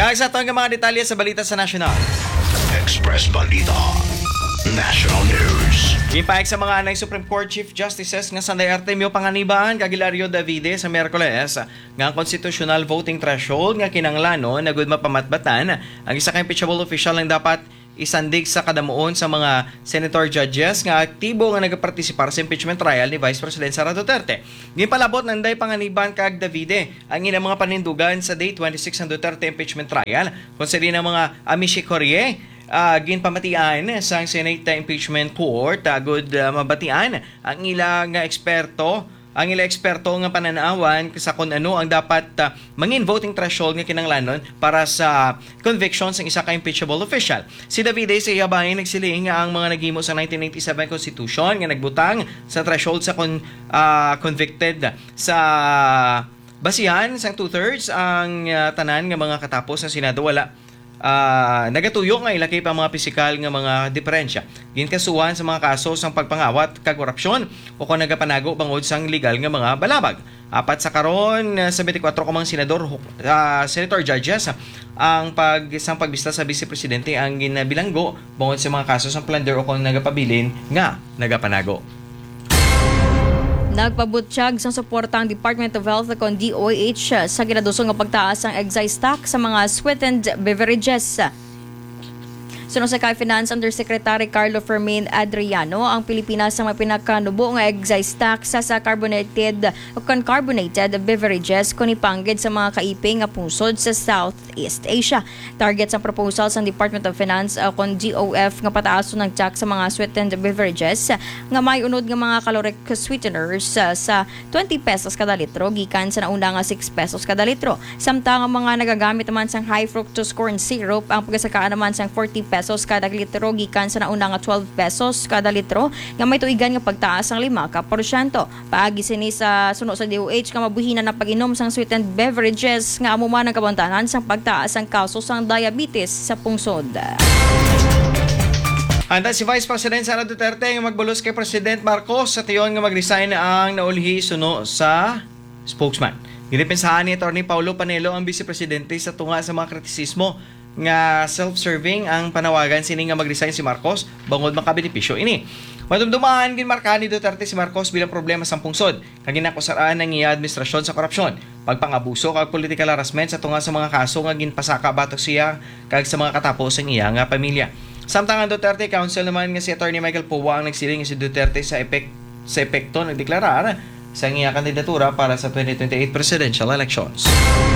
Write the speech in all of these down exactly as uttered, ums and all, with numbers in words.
Kaya sa itong mga detalye sa balita sa National. Express Balita National News. Ipahig sa mga anay Supreme Court Chief Justices nga Sanday Artemio Panganiban kag Hilario Davide sa Miyerkules nga ang constitutional voting threshold nga kinanglanon na gud mapamatbatan ang isa ka impeachable official lang dapat isandig sa kadamuon sa mga senator judges nga aktibo nga nagapartisipar sa impeachment trial ni Vice President Sara Duterte. Ginpalabot nanday Panganiban kag Davide ang ilang mga panindugan sa day twenty-six ng Duterte impeachment trial kung sa ng mga Amici Corrie. Uh, ginpamatian sa Senate Impeachment Court agud uh, mabatian ang ilang uh, eksperto ang ilang eksperto nga pananawan sa kung ano ang dapat uh, mangin voting threshold nga kinanglanon para sa convictions ng isa ka impeachable official. Si Davide sa iyabahin nagsiling nga ang mga naghimo sa nineteen eighty-seven Constitution nga nagbutang sa threshold sa con, uh, convicted sa basihan sang two-thirds ang uh, tanan nga mga katapos ng Senado wala Uh, nagatuyo nga ilakay pa mga pisikal nga mga diferensya. Ginkasuhan sa mga kaso sang pagpangawat kag korupsyon o kung nagapanago bangod sang legal nga mga balabag. Apat sa karon sa twenty-four kamang senador uh, senator judges ang pag sang pagbista sa Vice Presidente ang ginabilanggo bangod sa mga kaso sang plunder o kung nagapabilin nga nagapanago. Nagpabutsyag sa suporta ang Department of Health kon D O H sa ginadusong nga pagtaas ang excise tax sa mga sweetened beverages. Suno sa kay Finance Undersecretary Carlo Fermin Adriano, ang Pilipinas ang mapinakanubo nga excise tax sa carbonated o carbonated beverages kung ipanggid sa mga kaiping nga pungsod sa Southeast Asia. Target sa proposal sa Department of Finance uh, kon D O F nga pataaso ng tax sa mga sweetened beverages nga may unod nga mga caloric sweeteners uh, sa twenty pesos kada litro gikan sa nauna nga six pesos kada litro. Samtang ang mga nagagamit naman sang high fructose corn syrup ang pagsakaan naman sang forty pesos kada litro gikan sa nauna nga twelve pesos kada litro nga may tuigan nga pagtaas ang lima ka porsyento. Paagi sini sa suno sa D O H nga mabuhinan na pag-inom sang sweetened beverages nga amo man ang kabangtanan sang pagtaas ang kaso sang diabetes sa pungsod. Handa si Vice President Sara Duterte nga magbulos kay President Marcos sa tiyon nga mag-resign ang naulhi suno sa spokesman. Ginipensahan ni Atty. Paulo Panelo ang Vice Presidente sa tunga sa mga kritisismo nga self-serving ang panawagan sini nga mag-resign si Marcos bangod makabenepisyo ini. Madumdumaan ginmarka ni Duterte si Marcos bilang problema sa pungsod kag ginakusaraan ng iya administrasyon sa korupsyon, pagpangabuso kag political harassment sa tunga sa mga kaso nga ginpasaka batok siya kag sa mga katapos ang iya nga pamilya. Samtang ang Duterte Council naman nga si Atty. Michael Powa ang nagsiling si Duterte sa epek sa epekto nagdeklarar sa iya kandidatura para sa twenty twenty-eight presidential elections.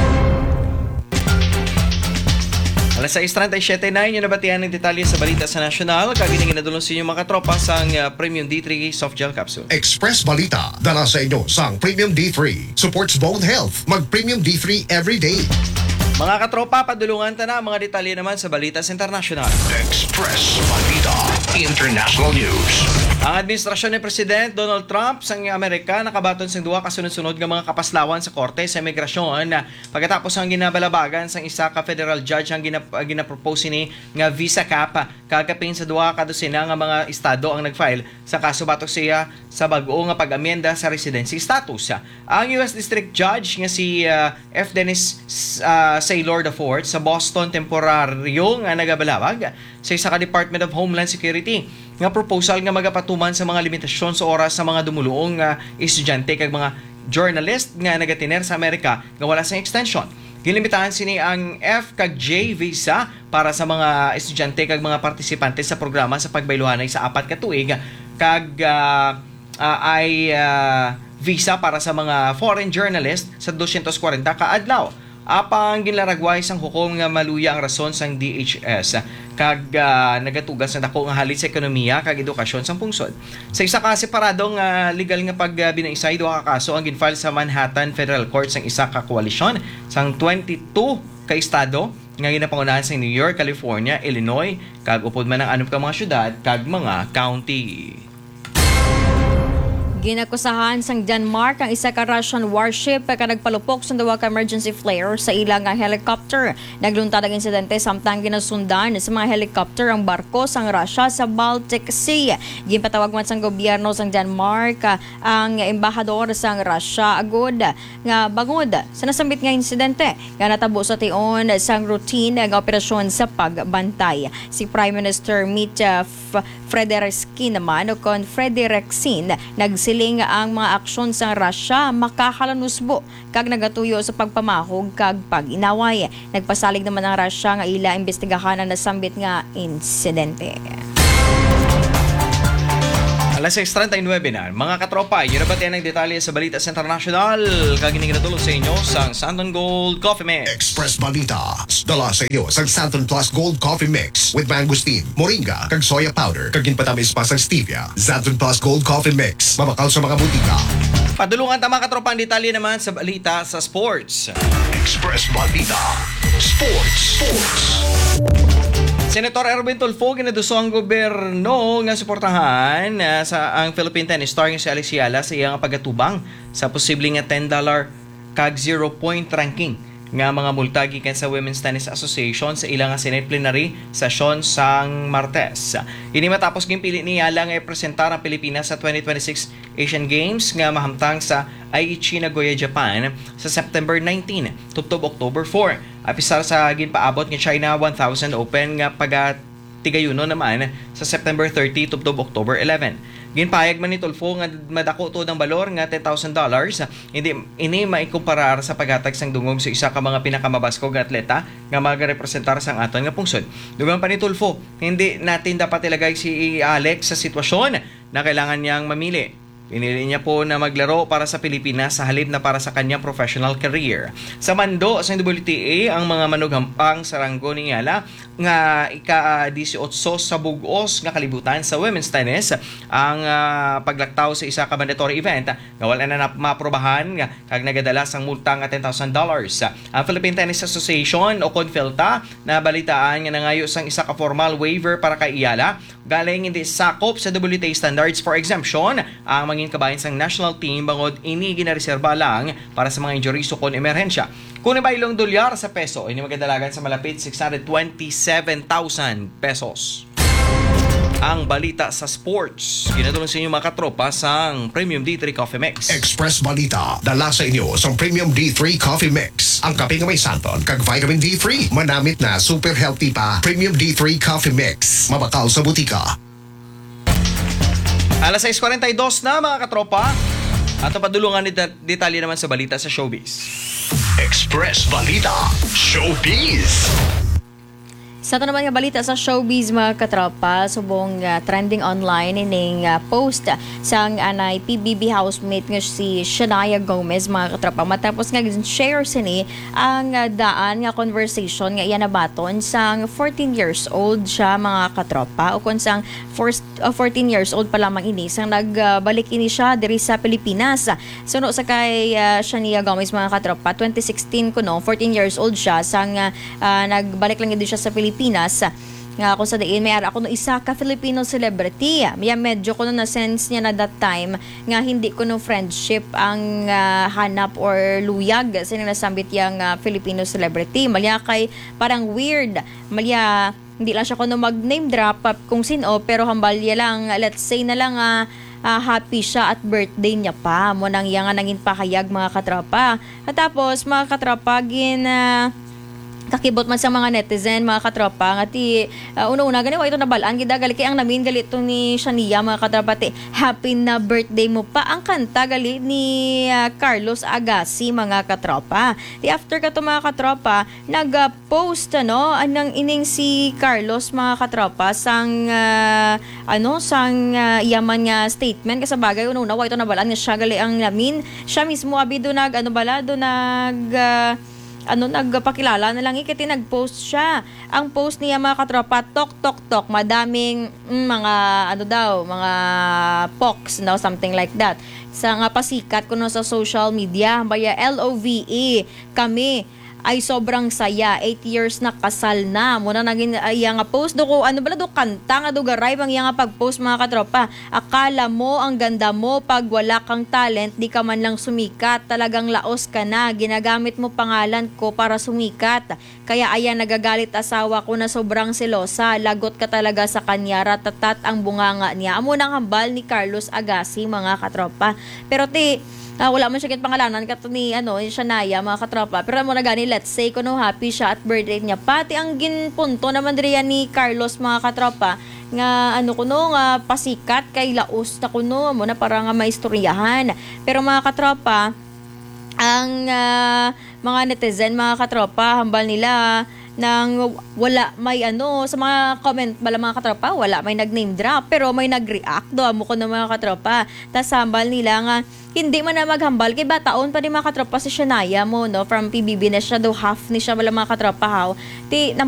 Alas sais thirty-seven na inyo nabatian ng detalye sa balita sa National. Kagining inadulong sa inyo mga katropa sa uh, Premium D three Soft Gel Capsule. Express Balita, dala sa inyo sang Premium D three. Supports bone health. Mag-Premium D three every day. Mga katropa, padulungan ta na mga detalye naman sa balita sa International. Express Balita International News. Ang administrasyon ni President Donald Trump sa Amerika nakabaton sa duwa kasunod-sunod nga mga kapaslawan sa korte sa imigrasyon na pagkatapos ang ginabalabagan sa isa ka federal judge ang ginap ginapropose ni nga visa cap kagapin sa duwa ka dosena nga mga estado ang nagfile sa kaso batok siya sa bag-o nga pag-amyenda sa residency status. Ang U S District Judge nga si uh, F. Dennis uh, Saylor the fourth sa Boston temporaryo nga nagabalawag sa isa ka Department of Homeland Security nga proposal nga magapatuman sa mga limitasyon sa oras sa mga dumuluong nga estudyante kag mga journalist nga nagatiner sa Amerika nga wala sa extension. Gilimitahan sini ang F kag J visa para sa mga estudyante kag mga partisipante sa programa sa pagbayluhanay sa apat ka tuig kag uh, uh, ay uh, visa para sa mga foreign journalist sa two hundred forty ka adlaw. Apang ginlaragway sang hukom nga maluya ang rason sang D H S kag uh, nagatugas na dako nga halit sa ekonomiya kag edukasyon sang pungsod. Sa isa ka separadong uh, legal nga pagbinaisay uh, duha ka kaso ang ginfile sa Manhattan Federal Court sang isa ka koalisyon sang twenty-two ka estado nga ginapangunahan sa New York, California, Illinois kag upod man ang anom ka mga syudad kag mga county. Ginakusahan sang Denmark ang isa ka Russian warship ka nagpalupok sa duwa ka emergency flare sa ilang nga helicopter. Nagluntad ang insidente samtang ginasundan sa mga helicopter ang barko sang Russia sa Baltic Sea. Ginpatawag man sang gobyerno sang Denmark ang embahador sang Russia agud nga bangod sa nasambit nga insidente nga natabo sa tion sang routine nga operasyon sa pagbantay. Si Prime Minister Mette Frederiksen naman o kon Frederiksen nagsiling ang mga aksyon sa Russia makakalanusbo kag nagatuyo sa pagpamahog kag pag-inaway. Nagpasalig naman ang Russia nga ila imbestigahan ang nasambit nga insidente. Alas six thirty-nine na, mga katropa, yun na ba tayo ng detalye sa Balita sa International? Kagining natulog sa inyo sa Santon Gold Coffee Mix. Express Balita. Dala sa inyo sa Santon Plus Gold Coffee Mix with mangosteen, moringa, kag soya powder, kag ginpatamis pa sa stevia. Santon Plus Gold Coffee Mix. Mabakal sa mga butika. Padulungan tama katropa ang detalye naman sa Balita sa Sports. Express Balita. Sports. Sports. Senator Erwin Tulfo ginaduso ang gobyerno nga suportahan uh, sa ang Philippine tennis star nga si Alex Yala sa iyang pagatubang sa posibleng nga ten dollars kag zero point ranking nga mga multa gikan sa Women's Tennis Association sa ilang nga Senate plenary session sang Martes. Ini matapos gimpili ni Yala nga ipresentar ang Pilipinas sa twenty twenty-six Asian Games nga mahamtang sa Aichi, Nagoya, Japan sa September nineteenth tubtob October fourth. Apisar sa ginpaabot nga China one thousand Open nga paga-tigayuno naman sa September thirtieth tubtob October eleventh. Ginpayag man ni Tulfo nga madako to ng balor nga ten thousand dollars. Hindi ini maikumparar sa paghatag sang dungog sa isa ka mga pinakamabaskog nga atleta nga magarepresentar sang aton nga pungsod. Dugang pa ni Tulfo, hindi natin dapat ilagay si Alex sa sitwasyon na kailangan niyang mamili. Pinili niya po na maglaro para sa Pilipinas sa halip na para sa kanyang professional career. Sa mando sa W T A, ang mga manughampang sa ranggo ni Yala nga ika-eighteen sa bugos nga kalibutan sa women's tennis ang uh, paglaktaw sa isa ka mandatory event nga wala na maaprobahan nga kag nagadala sang multa nga ten thousand dollars. Ang Philippine Tennis Association o CONPHILTA na balitaan nga nangayo sang isa ka formal waiver para kay Yala galing hindi sakop sa W T A standards for exemption ang mangin kabayan sang national team bangod ini ginareserba lang para sa mga injuries o kon emerhensya. Kung ibaylong dolyar sa peso, ini magadalagan sa malapit six hundred twenty-seven thousand pesos. Ang balita sa sports, ginatulong sa inyo mga katropa sang Premium D three Coffee Mix. Express Balita. Dala sa inyo sa Premium D three Coffee Mix. Ang kape nga may santon kag vitamin D three. Manamit na super healthy pa. Premium D three Coffee Mix. Mabakal sa butika. Alas six forty-two na mga katropa. At ang padulungan ni detalye naman sa balita sa showbiz. Express Balita. Showbiz. Sa ito naman nga balita sa showbiz mga katropa, subong uh, trending online ining uh, post sang anay P B B housemate nga si Shania Gomez mga katropa. Matapos nga share sini ang uh, daan nga conversation nga iyan nabaton sang fourteen years old siya mga katropa o kung sang first, uh, fourteen years old pa lamang ini sang nagbalik uh, ini siya diri sa Pilipinas. Suno sa kay uh, Shania Gomez mga katropa, twenty sixteen kuno, fourteen years old siya sang uh, uh, nagbalik lang din siya sa Pilipinas. Pilipinas nga ako sa diin may ara ako no isa ka Filipino celebrity. May medyo ko no na sense niya na that time nga hindi ko no friendship ang uh, hanap or luyag sa nasambit yang uh, Filipino celebrity. Malya kay parang weird. Malya hindi lang siya ko no mag name drop kung sino pero hambalya lang let's say na lang uh, uh, happy siya at birthday niya pa. Mo nang yang nangin pakayag mga katropa. At tapos mga katropa gin uh, kakibot man sa mga netizen, mga katropa nga ti uh, una-una gani wa ito nabalaan gid gali kay ang namin gali ito ni Shania mga katropa ti happy na birthday mo pa ang kanta gali ni uh, Carlos Agassi mga katropa. Ti after kato mga katropa nag-post ano anang ining si Carlos mga katropa sang uh, ano sang uh, yaman nga statement kasabagay una-una wa ito nabalaan nga siya gali ang namin siya mismo abido nag ano bala do nag uh, ano nagpakilala na lang ikiti nag-post siya. Ang post niya mga katropa, tok tok tok, madaming mm, mga ano daw, mga pox no, something like that. Sa nga pasikat kuno sa social media, baya L O V E kami ay sobrang saya. Eight years na kasal na. Muna naging ay nga post do ko, ano bala do kanta nga do garay bang nga pag-post mga katropa. Akala mo ang ganda mo pag wala kang talent, di ka man lang sumikat. Talagang laos ka na. Ginagamit mo pangalan ko para sumikat. Kaya ayan nagagalit asawa ko na sobrang selosa. Lagot ka talaga sa kanya. Ratatat ang bunganga niya. Amo nang hambal ni Carlos Agassi mga katropa. Pero ti Ah, wala man siya kit pangalanan kat ni ano, yung Shania mga katropa. Pero mo na gani, let's say kuno happy siya at birthday niya. Pati ang ginpunto naman diri ni Carlos mga katropa nga ano kuno nga pasikat kay laos ta kuno mo na para nga maistoryahan. Pero mga katropa, ang ah, mga netizen mga katropa hambal nila nang wala may ano sa mga comment bala mga katropa, wala may nag name drop pero may nag-react do amo ko ng mga katropa. Tas hambal nila nga hindi man na maghambal kay bataon pa ni mga katropa si Shania mo no from P B B na siya do half ni siya bala mga katropa haw ti